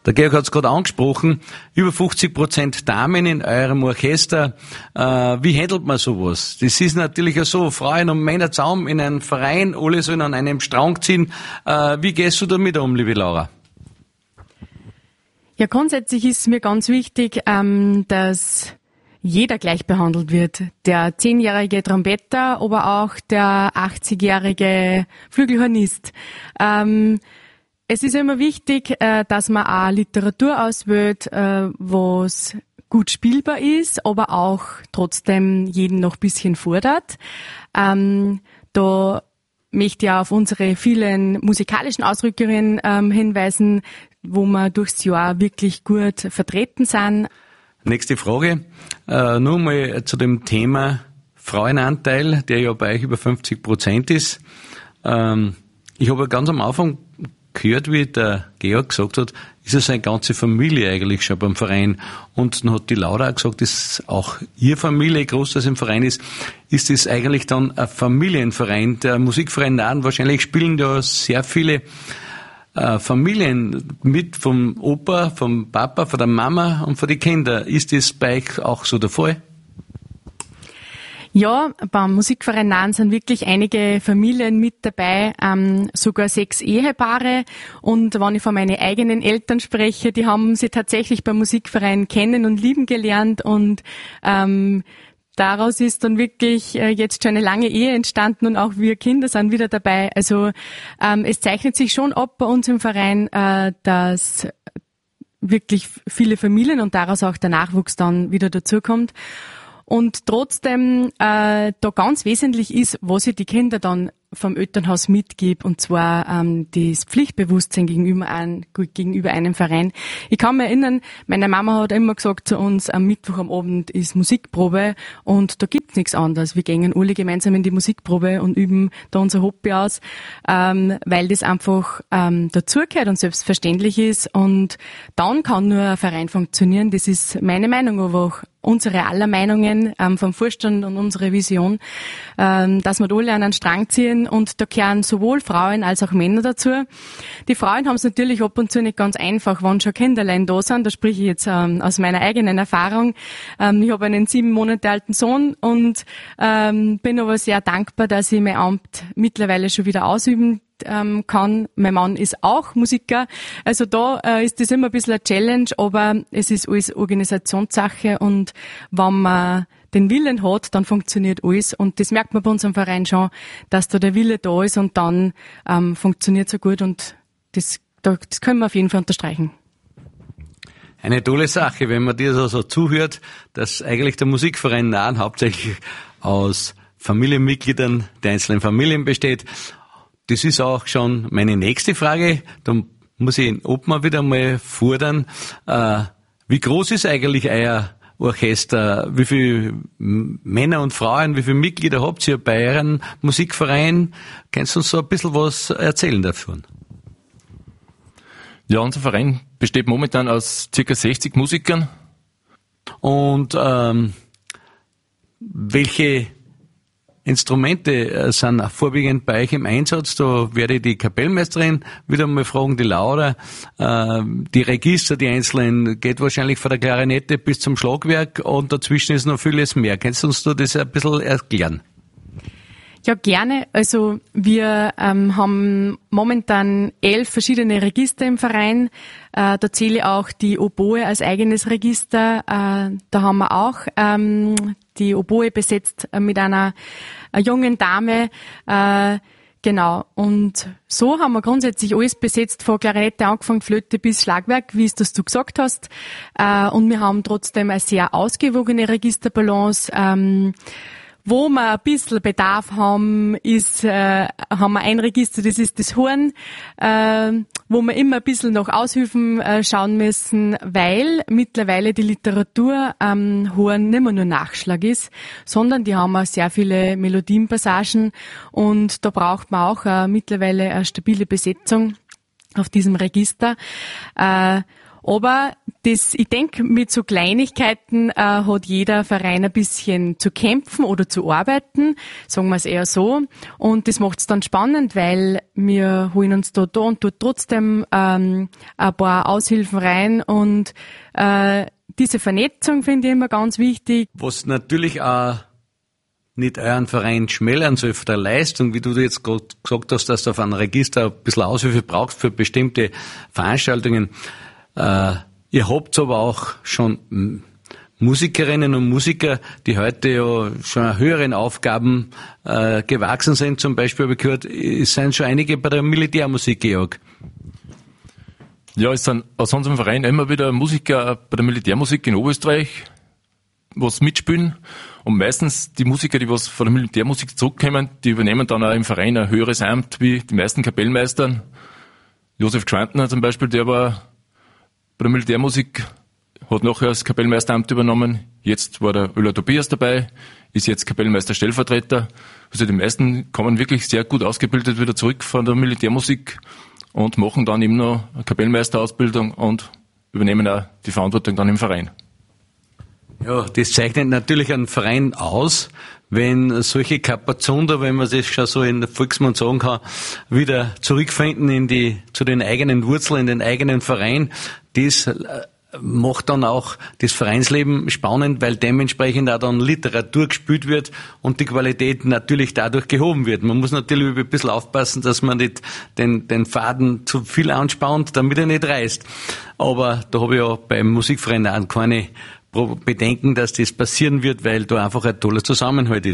Der Georg hat es gerade angesprochen, über 50% Damen in eurem Orchester. Wie handelt man sowas? Das ist natürlich ja so, Frauen und Männer zusammen in einem Verein, alle sollen an einem Strang ziehen. Wie gehst du damit um, liebe Laura? Ja, grundsätzlich ist mir ganz wichtig, dass jeder gleich behandelt wird. Der 10-jährige Trompeter, aber auch der 80-jährige Flügelhornist. Es ist immer wichtig, dass man auch Literatur auswählt, was gut spielbar ist, aber auch trotzdem jeden noch ein bisschen fordert. Da möchte ich auf unsere vielen musikalischen Ausdrückungen hinweisen, wo wir durchs Jahr wirklich gut vertreten sind. Nächste Frage. Nur mal zu dem Thema Frauenanteil, der ja bei euch über 50% ist. Ich habe ganz am Anfang gehört, wie der Georg gesagt hat, ist es eine ganze Familie eigentlich schon beim Verein. Und dann hat die Laura auch gesagt, dass auch ihre Familie groß, das im Verein ist. Ist es eigentlich dann ein Familienverein? Der Musikverein Nahen, wahrscheinlich spielen da sehr viele Familien mit, vom Opa, vom Papa, von der Mama und von den Kindern. Ist das bei euch auch so der Fall? Ja, beim Musikverein Nahen sind wirklich einige Familien mit dabei, sogar 6 Ehepaare. Und wenn ich von meinen eigenen Eltern spreche, die haben sie tatsächlich beim Musikverein kennen und lieben gelernt. Und daraus ist dann wirklich jetzt schon eine lange Ehe entstanden und auch wir Kinder sind wieder dabei. Also es zeichnet sich schon ab bei uns im Verein, dass wirklich viele Familien und daraus auch der Nachwuchs dann wieder dazukommt. Und trotzdem da ganz wesentlich ist, was ich die Kinder dann vom Elternhaus mitgebe, und zwar das Pflichtbewusstsein gegenüber einem Verein. Ich kann mich erinnern, meine Mama hat immer gesagt zu uns, am Mittwoch am Abend ist Musikprobe und da gibt's nichts anderes. Wir gehen alle gemeinsam in die Musikprobe und üben da unser Hobby aus, weil das einfach dazugehört und selbstverständlich ist, und dann kann nur ein Verein funktionieren. Das ist meine Meinung, aber auch unsere aller Meinungen vom Vorstand und unsere Vision, dass wir da alle an einen Strang ziehen, und da gehören sowohl Frauen als auch Männer dazu. Die Frauen haben es natürlich ab und zu nicht ganz einfach, wenn schon Kinderlein da sind. Da spreche ich jetzt aus meiner eigenen Erfahrung. Ich habe einen 7 Monate alten Sohn und bin aber sehr dankbar, dass ich mein Amt mittlerweile schon wieder ausüben kann. Mein Mann ist auch Musiker. Also da ist das immer ein bisschen eine Challenge, aber es ist alles Organisationssache, und wenn man den Willen hat, dann funktioniert alles, und das merkt man bei unserem Verein schon, dass da der Wille da ist, und dann funktioniert so gut, und das können wir auf jeden Fall unterstreichen. Eine tolle Sache, wenn man dir so zuhört, dass eigentlich der Musikverein Nahen hauptsächlich aus Familienmitgliedern der einzelnen Familien besteht. Das ist auch schon meine nächste Frage. Da muss ich den Obmann wieder mal fordern. Wie groß ist eigentlich euer Orchester? Wie viele Männer und Frauen, wie viele Mitglieder habt ihr bei eurem Musikverein? Kannst du uns so ein bisschen was erzählen davon? Ja, unser Verein besteht momentan aus ca. 60 Musikern. Und welche Instrumente sind vorwiegend bei euch im Einsatz? Da werde ich die Kapellmeisterin wieder mal fragen, die Laura. Die Register, die einzelnen, geht wahrscheinlich von der Klarinette bis zum Schlagwerk, und dazwischen ist noch vieles mehr. Kannst du uns da das ein bisschen erklären? Ja, gerne. Also wir haben momentan 11 verschiedene Register im Verein. Da zähle ich auch die Oboe als eigenes Register. Da haben wir auch die Oboe besetzt mit einer jungen Dame. Genau. Und so haben wir grundsätzlich alles besetzt, von Klarinette angefangen, Flöte bis Schlagwerk, wie es das du gesagt hast. Und wir haben trotzdem eine sehr ausgewogene Registerbalance. Wo wir ein bisschen Bedarf haben, haben wir ein Register, das ist das Horn, wo wir immer ein bisschen nach Aushilfen schauen müssen, weil mittlerweile die Literatur am Horn nicht mehr nur Nachschlag ist, sondern die haben auch sehr viele Melodienpassagen, und da braucht man auch mittlerweile eine stabile Besetzung auf diesem Register. Aber ich denke, mit so Kleinigkeiten hat jeder Verein ein bisschen zu kämpfen oder zu arbeiten, sagen wir es eher so. Und das macht es dann spannend, weil wir holen uns da und dort trotzdem ein paar Aushilfen rein und diese Vernetzung finde ich immer ganz wichtig. Was natürlich auch nicht euren Verein schmälern soll von der Leistung, wie du jetzt gerade gesagt hast, dass du auf einem Register ein bisschen Aushilfe brauchst für bestimmte Veranstaltungen. Ihr habt aber auch schon Musikerinnen und Musiker, die heute ja schon höheren Aufgaben gewachsen sind. Zum Beispiel habe ich gehört, es sind schon einige bei der Militärmusik, Georg. Ja, es sind aus unserem Verein immer wieder Musiker bei der Militärmusik in Oberösterreich, was mitspielen. Und meistens die Musiker, die was von der Militärmusik zurückkommen, die übernehmen dann auch im Verein ein höheres Amt wie die meisten Kapellmeister. Josef Gschwantner zum Beispiel, der war bei der Militärmusik, hat nachher das Kapellmeisteramt übernommen. Jetzt war der Öller Tobias dabei, ist jetzt Kapellmeister Stellvertreter. Also die meisten kommen wirklich sehr gut ausgebildet wieder zurück von der Militärmusik und machen dann eben noch eine Kapellmeisterausbildung und übernehmen auch die Verantwortung dann im Verein. Ja, das zeichnet natürlich einen Verein aus, wenn solche Kapazunder, wenn man das schon so in der Volksmund sagen kann, wieder zurückfinden zu den eigenen Wurzeln, in den eigenen Verein. Das macht dann auch das Vereinsleben spannend, weil dementsprechend auch dann Literatur gespielt wird und die Qualität natürlich dadurch gehoben wird. Man muss natürlich ein bisschen aufpassen, dass man nicht den Faden zu viel anspannt, damit er nicht reißt. Aber da habe ich ja beim Musikverein auch keine Bedenken, dass das passieren wird, weil da einfach ein toller Zusammenhalt ist.